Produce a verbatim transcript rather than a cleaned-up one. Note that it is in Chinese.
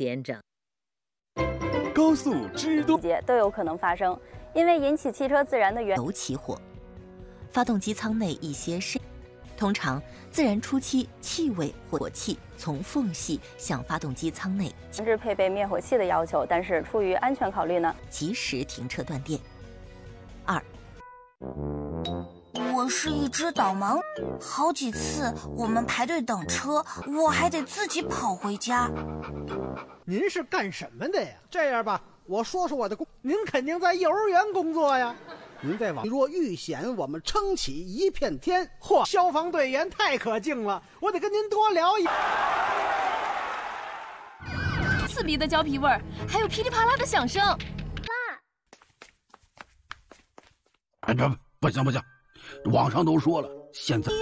点整。 高速制动节都有可能发生，因为引起汽车自燃的原油起火，发动机舱内一些渗，通常自燃初期气味或火气从缝隙向发动机舱内， 强制配备灭火器的要求，但是出于安全考虑呢， 及时停车断电。二， 我是一只导盲，好几次我们排队等车，我还得自己跑回家。 您是干什么的呀？这样吧，我说说我的工，您肯定在幼儿园工作呀。您在网若遇险，我们撑起一片天。嚯，消防队员太可敬了，我得跟您多聊一。 刺鼻的胶皮味儿，还有噼里啪啦的响声。 哎，这不行不行，网上都说了，现在。